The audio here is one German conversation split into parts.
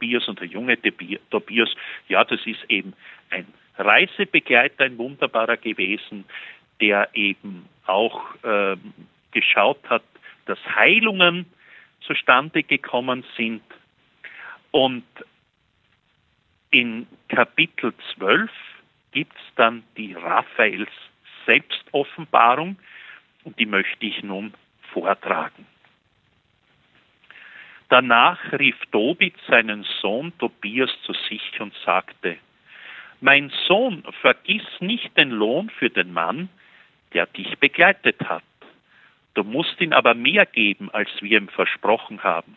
Tobias und der junge Tobias, ja, das ist eben ein Reisebegleiter, ein wunderbarer gewesen, der eben auch geschaut hat, dass Heilungen zustande gekommen sind. Und in Kapitel 12 gibt es dann die Raphaels Selbstoffenbarung und die möchte ich nun vortragen. Danach rief Tobit seinen Sohn Tobias zu sich und sagte: Mein Sohn, vergiss nicht den Lohn für den Mann, der dich begleitet hat. Du musst ihn aber mehr geben, als wir ihm versprochen haben.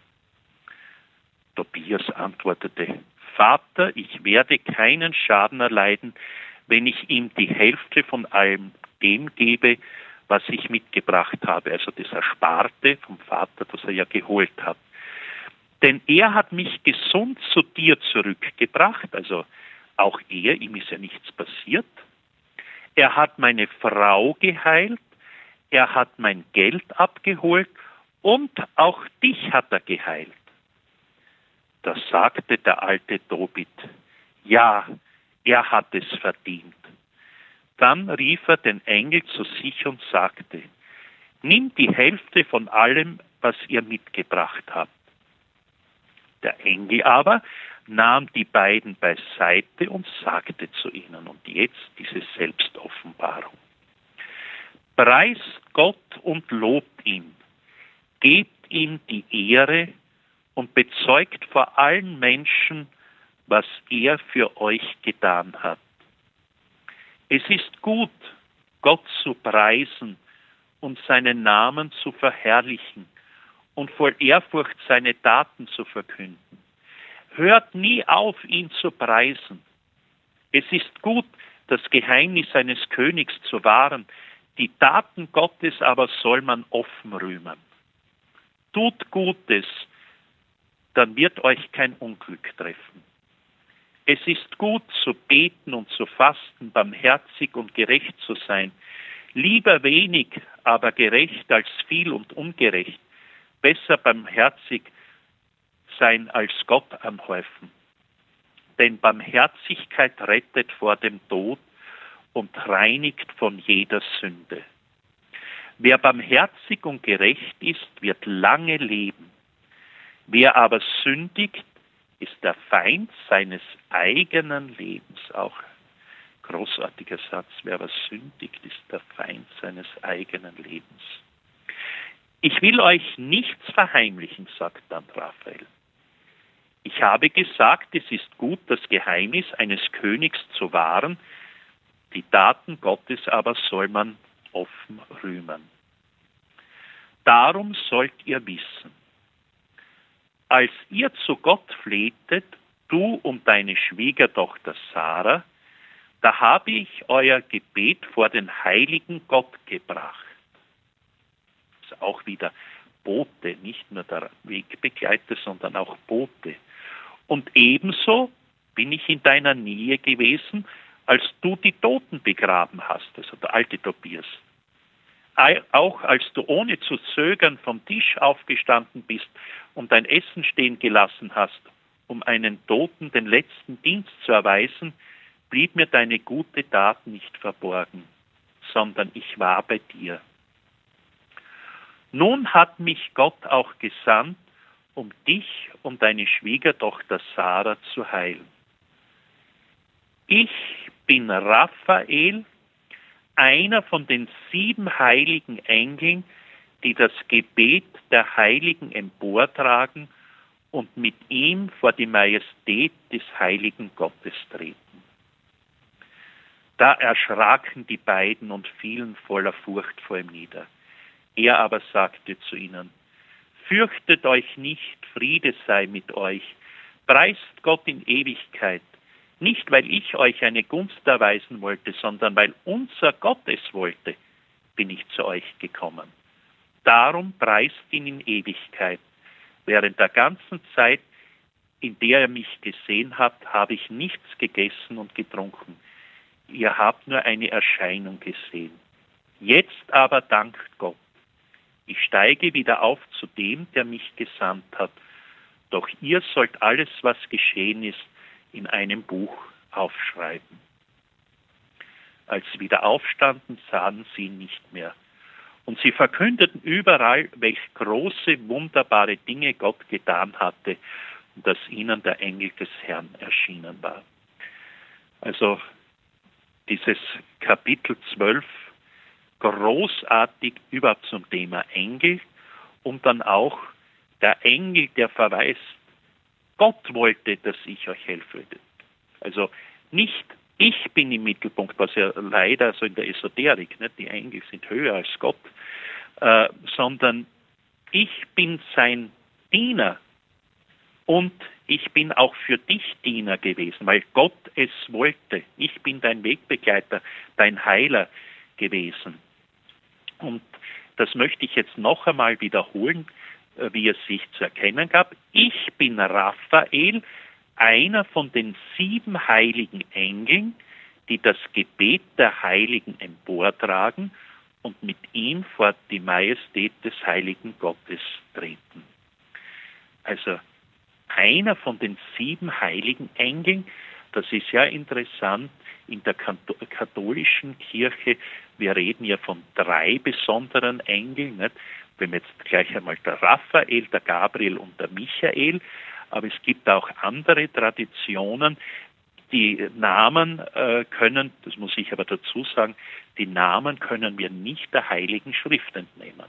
Tobias antwortete: Vater, ich werde keinen Schaden erleiden, wenn ich ihm die Hälfte von allem dem gebe, was ich mitgebracht habe, also das Ersparte vom Vater, das er ja geholt hat. Denn er hat mich gesund zu dir zurückgebracht, also auch er, ihm ist ja nichts passiert. Er hat meine Frau geheilt, er hat mein Geld abgeholt und auch dich hat er geheilt. Da sagte der alte Tobit: Ja, er hat es verdient. Dann rief er den Engel zu sich und sagte: Nimm die Hälfte von allem, was ihr mitgebracht habt. Der Engel aber nahm die beiden beiseite und sagte zu ihnen, und jetzt diese Selbstoffenbarung: Preist Gott und lobt ihn, gebt ihm die Ehre und bezeugt vor allen Menschen, was er für euch getan hat. Es ist gut, Gott zu preisen und seinen Namen zu verherrlichen und voll Ehrfurcht seine Taten zu verkünden. Hört nie auf, ihn zu preisen. Es ist gut, das Geheimnis eines Königs zu wahren, die Taten Gottes aber soll man offen rühmen. Tut Gutes, dann wird euch kein Unglück treffen. Es ist gut zu beten und zu fasten, barmherzig und gerecht zu sein. Lieber wenig, aber gerecht als viel und ungerecht. Besser barmherzig sein als Gott anhäufen. Denn Barmherzigkeit rettet vor dem Tod und reinigt von jeder Sünde. Wer barmherzig und gerecht ist, wird lange leben. Wer aber sündigt, ist der Feind seines eigenen Lebens. Auch großartiger Satz. Wer aber sündigt, ist der Feind seines eigenen Lebens. Ich will euch nichts verheimlichen, sagt dann Raphael. Ich habe gesagt, es ist gut, das Geheimnis eines Königs zu wahren, die Taten Gottes aber soll man offen rühmen. Darum sollt ihr wissen: Als ihr zu Gott flehtet, du und deine Schwiegertochter Sarah, da habe ich euer Gebet vor den heiligen Gott gebracht. Das ist auch wieder Bote, nicht nur der Wegbegleiter, sondern auch Bote. Und ebenso bin ich in deiner Nähe gewesen, als du die Toten begraben hast, also der alte Tobias. Auch als du ohne zu zögern vom Tisch aufgestanden bist und dein Essen stehen gelassen hast, um einen Toten den letzten Dienst zu erweisen, blieb mir deine gute Tat nicht verborgen, sondern ich war bei dir. Nun hat mich Gott auch gesandt, um dich und deine Schwiegertochter Sarah zu heilen. Ich bin Raphael, einer von den 7 heiligen Engeln, die das Gebet der Heiligen emportragen und mit ihm vor die Majestät des heiligen Gottes treten. Da erschraken die beiden und fielen voller Furcht vor ihm nieder. Er aber sagte zu ihnen: Fürchtet euch nicht, Friede sei mit euch, preist Gott in Ewigkeit. Nicht, weil ich euch eine Gunst erweisen wollte, sondern weil unser Gott es wollte, bin ich zu euch gekommen. Darum preist ihn in Ewigkeit. Während der ganzen Zeit, in der ihr mich gesehen habt, habe ich nichts gegessen und getrunken. Ihr habt nur eine Erscheinung gesehen. Jetzt aber dankt Gott. Ich steige wieder auf zu dem, der mich gesandt hat, Doch ihr sollt alles, was geschehen ist, in einem Buch aufschreiben. Als sie wieder aufstanden, sahen sie ihn nicht mehr. Und sie verkündeten überall, welch große, wunderbare Dinge Gott getan hatte und dass ihnen der Engel des Herrn erschienen war. Also dieses Kapitel 12, großartig überhaupt zum Thema Engel und dann auch der Engel, der verweist, Gott wollte, dass ich euch helfe. Also nicht ich bin im Mittelpunkt, was ja leider so in der Esoterik, nicht? Die Engel sind höher als Gott, sondern ich bin sein Diener und ich bin auch für dich Diener gewesen, weil Gott es wollte. Ich bin dein Wegbegleiter, dein Heiler gewesen. Und das möchte ich jetzt noch einmal wiederholen, wie es sich zu erkennen gab. Ich bin Raphael, einer von den 7 heiligen Engeln, die das Gebet der Heiligen emportragen und mit ihm vor die Majestät des heiligen Gottes treten. Also einer von den 7 heiligen Engeln, das ist ja interessant, in der katholischen Kirche, wir reden ja von 3 besonderen Engeln, nicht? Wenn wir jetzt gleich einmal der Raphael, der Gabriel und der Michael, aber es gibt auch andere Traditionen, die Namen können, das muss ich aber dazu sagen, die Namen können wir nicht der Heiligen Schrift entnehmen.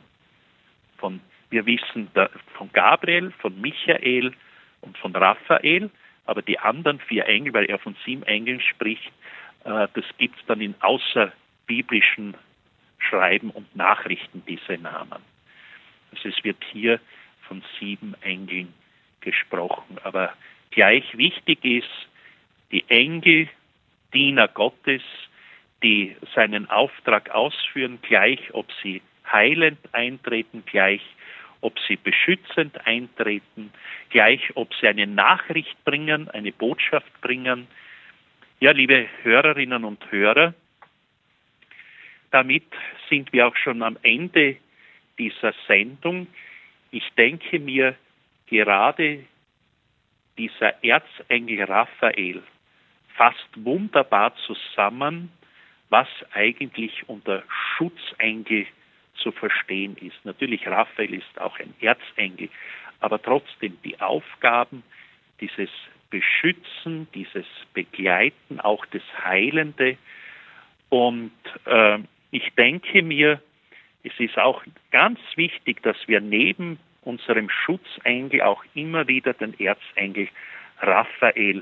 Wir wissen von Gabriel, von Michael und von Raphael, aber die anderen 4 Engel, weil er von 7 Engeln spricht, das gibt es dann in außerbiblischen Schreiben und Nachrichten, diese Namen. Also es wird hier von 7 Engeln gesprochen. Aber gleich wichtig ist, die Engel, Diener Gottes, die seinen Auftrag ausführen, gleich ob sie heilend eintreten, gleich ob sie beschützend eintreten, gleich ob sie eine Nachricht bringen, eine Botschaft bringen. Ja, liebe Hörerinnen und Hörer, damit sind wir auch schon am Ende dieser Sendung. Ich denke mir, gerade dieser Erzengel Raphael fasst wunderbar zusammen, was eigentlich unter Schutzengel zu verstehen ist. Natürlich, Raphael ist auch ein Erzengel, aber trotzdem die Aufgaben, dieses Beschützen, dieses Begleiten, auch das Heilende. Und ich denke mir, es ist auch ganz wichtig, dass wir neben unserem Schutzengel auch immer wieder den Erzengel Raphael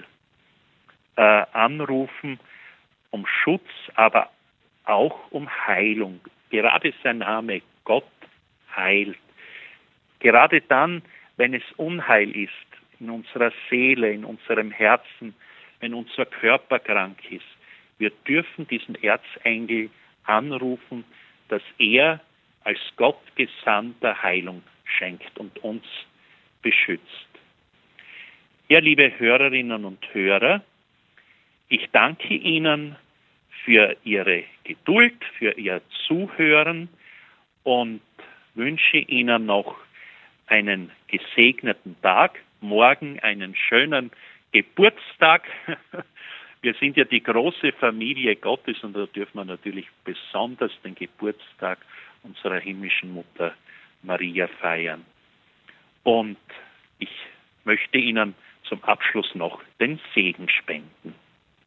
anrufen, um Schutz, aber auch um Heilung. Gerade sein Name, Gott heilt. Gerade dann, wenn es Unheil ist, in unserer Seele, in unserem Herzen, wenn unser Körper krank ist, wir dürfen diesen Erzengel anrufen, dass er als Gottgesandter Heilung schenkt und uns beschützt. Ja, liebe Hörerinnen und Hörer, ich danke Ihnen für Ihre Geduld, für Ihr Zuhören und wünsche Ihnen noch einen gesegneten Tag, morgen einen schönen Geburtstag. Wir sind ja die große Familie Gottes und da dürfen wir natürlich besonders den Geburtstag unserer himmlischen Mutter Maria feiern. Und ich möchte Ihnen zum Abschluss noch den Segen spenden.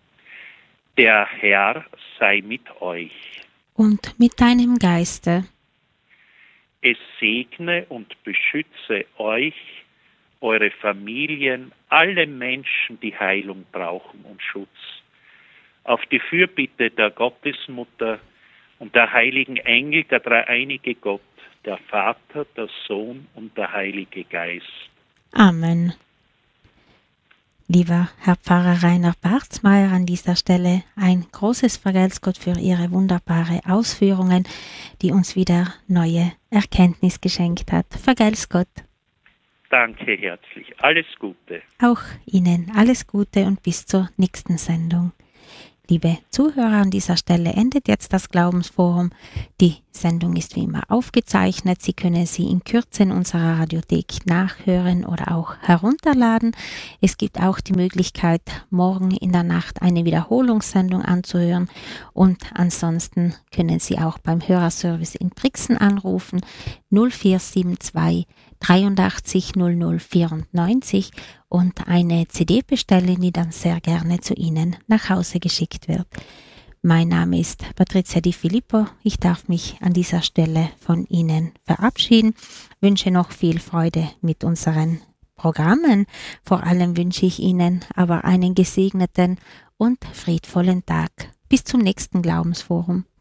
Der Herr sei mit euch. Und mit deinem Geiste. Es segne und beschütze euch, eure Familien, alle Menschen, die Heilung brauchen und Schutz. Auf die Fürbitte der Gottesmutter und der heiligen Engel, der dreieinige Gott, der Vater, der Sohn und der Heilige Geist. Amen. Lieber Herr Pfarrer Rainer Bartsmeier, an dieser Stelle ein großes Vergelt's Gott für Ihre wunderbare Ausführungen, die uns wieder neue Erkenntnis geschenkt hat. Vergelt's Gott. Danke herzlich. Alles Gute. Auch Ihnen alles Gute und bis zur nächsten Sendung. Liebe Zuhörer, an dieser Stelle endet jetzt das Glaubensforum. Die Sendung ist wie immer aufgezeichnet. Sie können sie in Kürze in unserer Radiothek nachhören oder auch herunterladen. Es gibt auch die Möglichkeit, morgen in der Nacht eine Wiederholungssendung anzuhören. Und ansonsten können Sie auch beim Hörerservice in Brixen anrufen 0472 83 00 94 und eine CD bestellen, die dann sehr gerne zu Ihnen nach Hause geschickt wird. Mein Name ist Patricia Di Filippo. Ich darf mich an dieser Stelle von Ihnen verabschieden, wünsche noch viel Freude mit unseren Programmen. Vor allem wünsche ich Ihnen aber einen gesegneten und friedvollen Tag. Bis zum nächsten Glaubensforum.